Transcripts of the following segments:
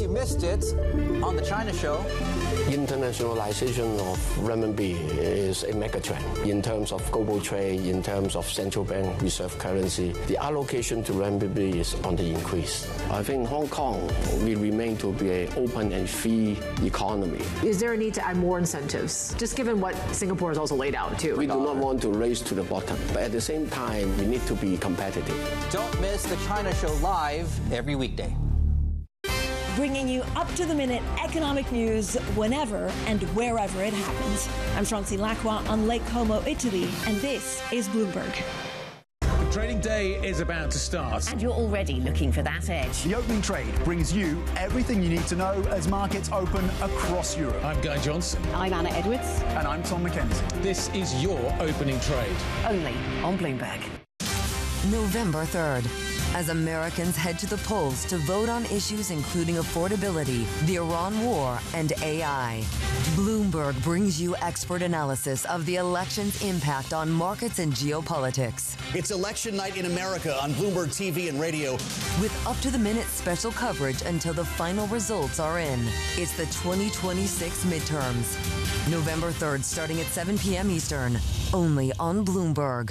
you missed it on the China Show. Internationalization of renminbi is a megatrend in terms of global trade, in terms of central bank reserve currency. The allocation to renminbi is on the increase. I think Hong Kong will remain to be an open and free economy. Is there a need to add more incentives, just given what Singapore has also laid out too? We do not want to race to the bottom, but at the same time, we need to be competitive. Don't miss the China Show live every weekday. Bringing you up-to-the-minute economic news whenever and wherever it happens. I'm Chauncey Lacroix on Lake Como, Italy, and this is Bloomberg. Trading day is about to start. And you're already looking for that edge. The opening trade brings you everything you need to know as markets open across Europe. I'm Guy Johnson. I'm Anna Edwards. And I'm Tom McKenzie. This is your opening trade. Only on Bloomberg. November 3rd. As Americans head to the polls to vote on issues including affordability, the Iran war, and AI. Bloomberg brings you expert analysis of the election's impact on markets and geopolitics. It's election night in America on Bloomberg TV and radio. With up-to-the-minute special coverage until the final results are in. It's the 2026 midterms. November 3rd, starting at 7 p.m. Eastern. Only on Bloomberg.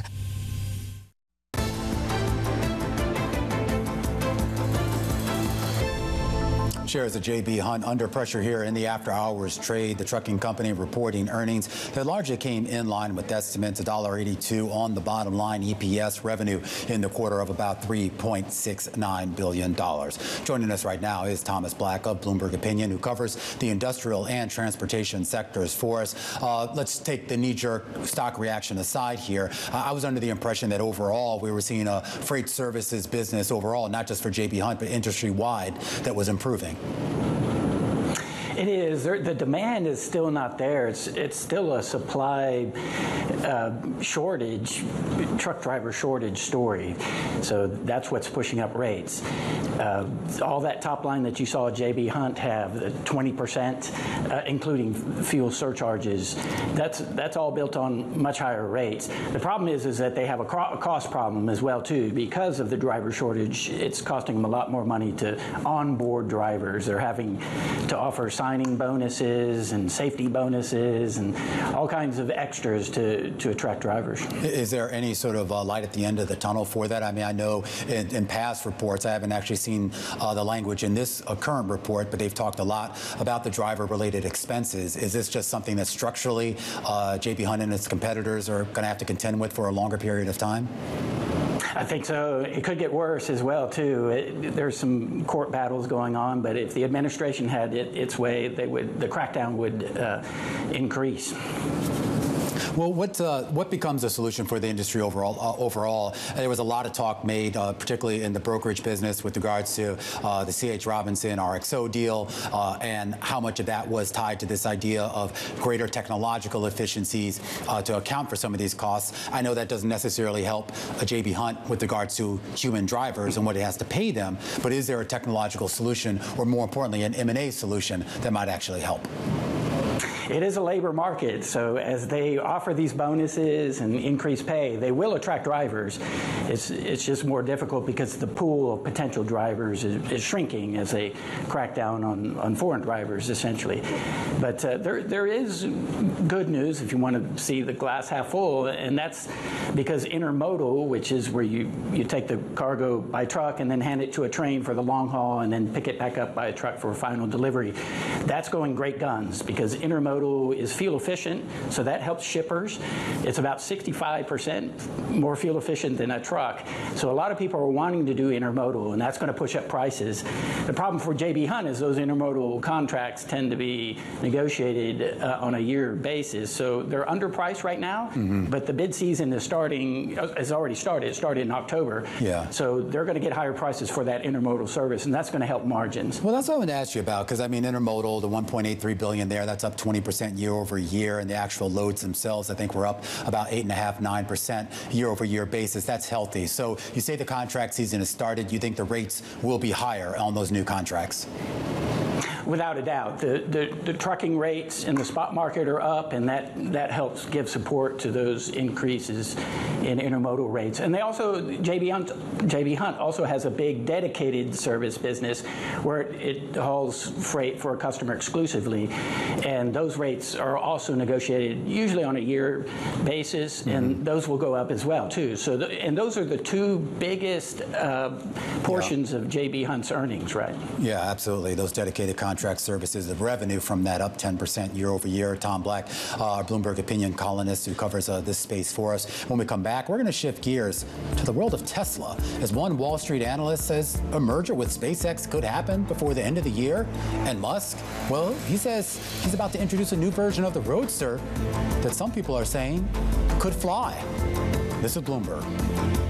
Shares of J.B. Hunt under pressure here in the after-hours trade. The trucking company reporting earnings that largely came in line with estimates, $1.82 on the bottom line. EPS revenue in the quarter of about $3.69 billion. Joining us right now is Thomas Black of Bloomberg Opinion, who covers the industrial and transportation sectors for us. Let's take the knee-jerk stock reaction aside here. I was under the impression that overall we were seeing a freight services business overall, not just for J.B. Hunt, but industry-wide, that was improving. It is. The demand is still not there. It's still a supply shortage, truck driver shortage story. So that's what's pushing up rates. All that top line that you saw J.B. Hunt have, the 20%, including fuel surcharges, that's all built on much higher rates. The problem is that they have a cost problem as well too. Because of the driver shortage, it's costing them a lot more money to onboard drivers. They're having to offer signing bonuses and safety bonuses and all kinds of extras to attract drivers. Is there any sort of light at the end of the tunnel for that? I mean, I know in past reports, I haven't actually seen the language in this current report, but they've talked a lot about the driver-related expenses. Is this just something that structurally J.B. Hunt and its competitors are going to have to contend with for a longer period of time? I think so. It could get worse as well, too. There's some court battles going on, but if the administration had its way, the crackdown would increase. Well, what becomes a solution for the industry overall? There was a lot of talk made, particularly in the brokerage business, with regards to the C.H. Robinson RXO deal, and how much of that was tied to this idea of greater technological efficiencies to account for some of these costs. I know that doesn't necessarily help J.B. Hunt with regards to human drivers and what it has to pay them, but is there a technological solution, or more importantly, an M&A solution that might actually help? It is a labor market, so as they offer these bonuses and increased pay, they will attract drivers. It's just more difficult because the pool of potential drivers is shrinking as they crack down on foreign drivers, essentially. But there is good news if you want to see the glass half full, and that's because intermodal, which is where you take the cargo by truck and then hand it to a train for the long haul and then pick it back up by a truck for final delivery, that's going great guns because intermodal is fuel efficient, so that helps shippers. It's about 65% more fuel efficient than a truck. So a lot of people are wanting to do intermodal, and that's going to push up prices. The problem for J.B. Hunt is those intermodal contracts tend to be negotiated on a year basis. So they're underpriced right now, but the bid season is already started. It started in October. Yeah. So they're going to get higher prices for that intermodal service, and that's going to help margins. Well, that's what I want to ask you about, because I mean, intermodal, the $1.83 billion there, that's up 20% year over year, and the actual loads themselves, I think, were up about 8.5%, 9% year over year basis. That's healthy. So you say the contract season has started. You think the rates will be higher on those new contracts? Without a doubt, the trucking rates in the spot market are up, and that helps give support to those increases in intermodal rates. And they also, J.B. Hunt also has a big dedicated service business where it hauls freight for a customer exclusively, and those rates are also negotiated usually on a year basis, and those will go up as well too. So, and those are the two biggest portions of J.B. Hunt's earnings, right? Yeah, absolutely. Those dedicated contract services, the revenue from that up 10% year over year. Tom Black, our Bloomberg opinion columnist who covers this space for us. When we come back, we're going to shift gears to the world of Tesla. As one Wall Street analyst says, a merger with SpaceX could happen before the end of the year. And Musk, well, he says he's about to introduce a new version of the Roadster that some people are saying could fly. This is Bloomberg.